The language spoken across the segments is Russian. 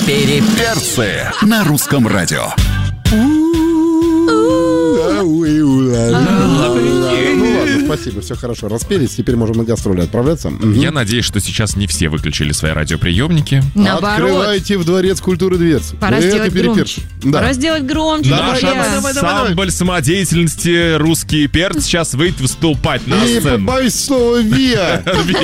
Переперцы на русском радио. Ну ладно, спасибо, все хорошо. Распелись, теперь можем на гастроли отправляться. Я надеюсь, что сейчас не все выключили свои радиоприемники. Наоборот. Открывайте в Дворец культуры дверцы. Пора сделать громче. Да. Пора сделать громче. Наш друзья. ансамбль самодеятельности «Русский перц» сейчас выйдет выступать на Не сцену. побоюсь слова «виа».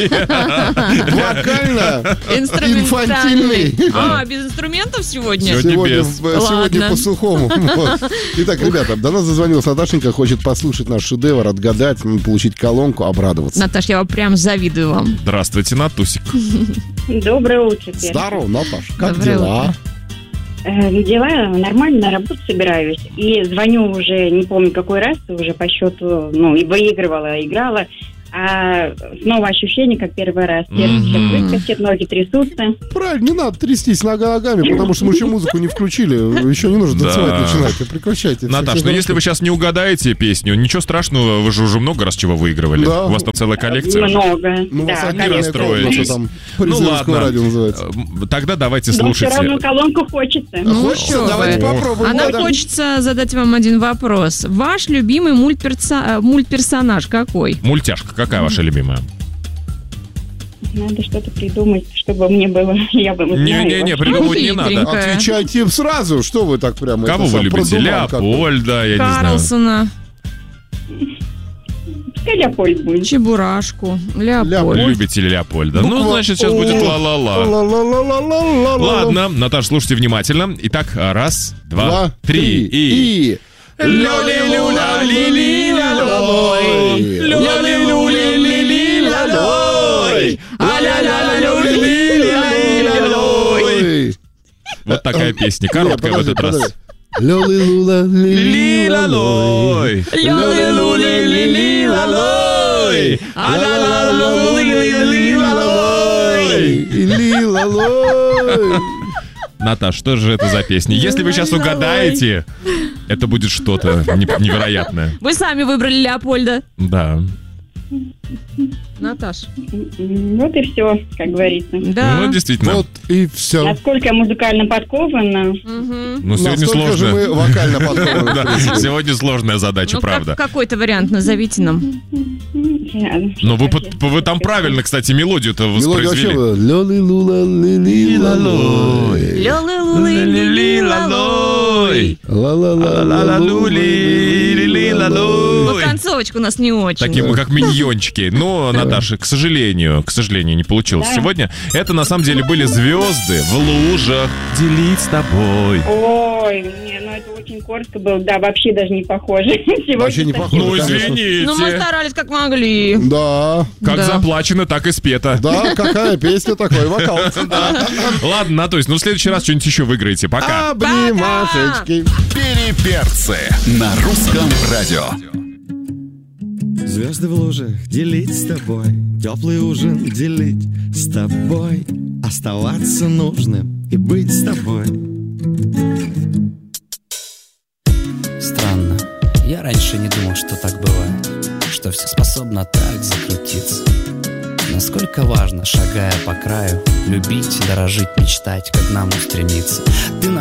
Вокально инфантильный. Без инструментов сегодня? Сегодня по-сухому. Вот. Итак, ребята, до нас дозвонилась Наташенька, хочет послушать наш шедевр, отгадать, получить колонку, обрадоваться. Наташ, я прям завидую вам. Здравствуйте, Натусик. Доброе утро, Петя. Здорово, Наташ, как Доброе дела? Дела нормально, на работу собираюсь. И звоню уже, не помню какой раз, уже по счету, и выигрывала, играла. А снова ощущение, как первый раз. Сердце выскочит, ноги трясутся. Правильно, не надо трястись ногами, потому что мы еще музыку не включили. Еще не нужно танцевать начинать. Прекращайте. Наташ, если вы сейчас не угадаете песню, ничего страшного, вы же уже много раз чего выигрывали. Да. У вас там целая коллекция. Много. Да, не расстроитесь. Там Ну ладно, радио называется. тогда давайте Но слушайте. все равно колонку хочется. Хочется? что Давайте вы. попробуем. А нам Да. хочется задать вам один вопрос. Ваш любимый мультперсонаж какой? Мультяшка, какая ваша любимая? Надо что-то придумать, чтобы мне было... Я бы знаю. Не, придумывать не надо. Хитренькая. Отвечайте сразу, что вы так прямо... Кого вы любите? Леопольда, я не знаю. Карлсона, Пускай Леопольд будет. Чебурашку, Леопольд. Любите Леопольда? Ну, значит, сейчас будет ла-ла-ла. Ладно, Наташа, слушайте внимательно. Итак, раз, два, три и... Вот такая песня, короткая в этот раз. Лилалой. Лилалой. Наташ, что же это за песня? Если вы сейчас угадаете, это будет что-то невероятное. Вы сами выбрали Леопольда. Да. Наташ. Вот и все, как говорится. Да. Ну, действительно. Вот и все. Насколько я музыкально подкована. Ну, сегодня Насколько же сложно. мы вокально подходим. Да, сегодня сложная задача, правда. Какой-то вариант назовите нам. Но вы там правильно, кстати, мелодию-то Мелодия вообще... воспроизвели. Ну, концовочка у нас не очень. Такие мы как миньончики. Но, Наташа, к сожалению, не получилось сегодня. Это на самом деле были звезды в лужах. Делить с тобой. Ой, это очень коротко было. Да, вообще даже не похоже. Вообще не похоже. Ну, извините. Ну, мы старались как могли. Да. Как заплачено, так и спето. Да, какая песня, такой вокал. Ладно, Натусь, в следующий раз что-нибудь еще выиграете. Пока. Обнимашечки. Переперцы на русском радио. Звезды в лужах делить с тобой, теплый ужин делить с тобой, оставаться нужным и быть с тобой. Странно, я раньше не думал, что так бывает, что все способно так закрутиться. Насколько важно, шагая по краю, любить, дорожить, мечтать, к одному стремиться. Ты